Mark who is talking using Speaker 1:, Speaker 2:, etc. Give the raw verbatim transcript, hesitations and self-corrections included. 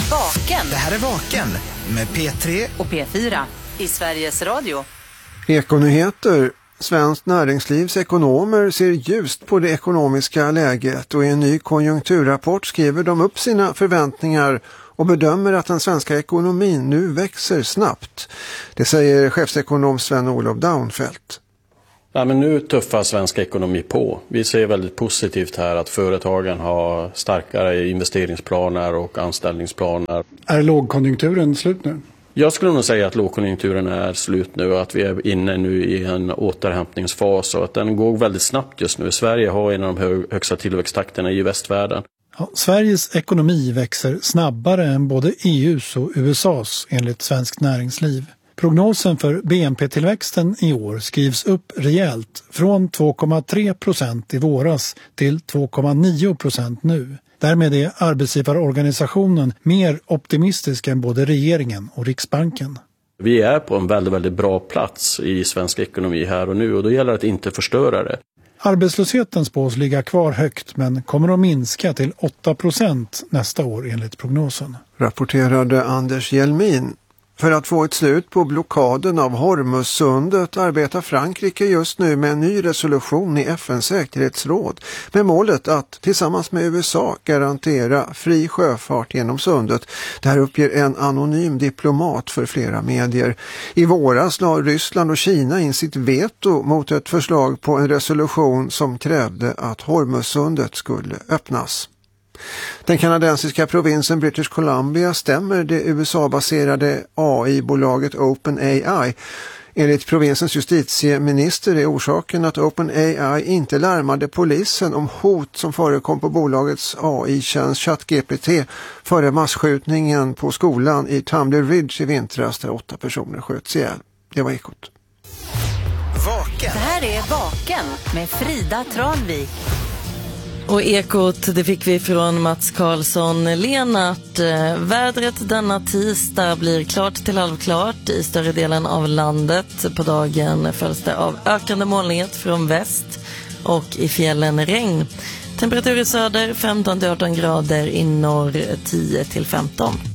Speaker 1: Vaken.
Speaker 2: Det här är Vaken med P tre
Speaker 1: och P fyra i Sveriges Radio.
Speaker 3: Ekonyheter. Svenskt näringslivs ekonomer ser ljust på det ekonomiska läget och i en ny konjunkturrapport skriver de upp sina förväntningar och bedömer att den svenska ekonomin nu växer snabbt. Det säger chefsekonom Sven-Olof Daunfeldt.
Speaker 4: Ja, men nu tuffar svenska ekonomi på. Vi ser väldigt positivt här att företagen har starkare investeringsplaner och anställningsplaner.
Speaker 5: Är lågkonjunkturen slut nu?
Speaker 4: Jag skulle nog säga att lågkonjunkturen är slut nu och att vi är inne nu i en återhämtningsfas och att den går väldigt snabbt just nu. Sverige har en av de högsta tillväxttakterna i västvärlden.
Speaker 5: Ja, Sveriges ekonomi växer snabbare än både E U:s och U S A:s enligt Svenskt Näringsliv. Prognosen för B N P-tillväxten i år skrivs upp rejält från två komma tre procent i våras till två komma nio procent nu. Därmed är arbetsgivarorganisationen mer optimistisk än både regeringen och Riksbanken.
Speaker 4: Vi är på en väldigt, väldigt bra plats i svensk ekonomi här och nu och då gäller det att inte förstöra det.
Speaker 5: Arbetslösheten spås ligga kvar högt men kommer att minska till åtta procent nästa år enligt prognosen.
Speaker 3: Rapporterade Anders Hjelmin. För att få ett slut på blockaden av Hormuzsundet arbetar Frankrike just nu med en ny resolution i F N:s säkerhetsråd med målet att tillsammans med U S A garantera fri sjöfart genom sundet. Det här uppger en anonym diplomat för flera medier. I våras la Ryssland och Kina in sitt veto mot ett förslag på en resolution som krävde att Hormuzsundet skulle öppnas. Den kanadensiska provinsen British Columbia stämmer det U S A-baserade A I-bolaget OpenAI. Enligt provinsens justitieminister är orsaken att OpenAI inte larmade polisen om hot som förekom på bolagets A I-tjänst ChatGPT före massskjutningen på skolan i Tumbler Ridge i vintras där åtta personer sköts ihjäl. Det var Ekot.
Speaker 1: Vaken. Det här är Vaken med Frida Tranvik.
Speaker 6: Och Ekot, det fick vi från Mats Karlsson. Lenart, vädret denna tisdag blir klart till halvklart i större delen av landet. På dagen följs det av ökande molnighet från väst och i fjällen regn. Temperatur i söder femton till arton grader, i norr tio till femton.